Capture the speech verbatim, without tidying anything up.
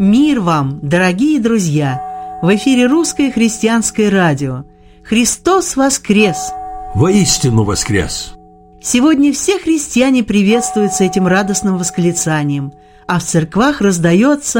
Мир вам, дорогие друзья! В эфире Русское христианское радио. Христос воскрес! Воистину воскрес! Сегодня все христиане приветствуются этим радостным восклицанием, а в церквах раздается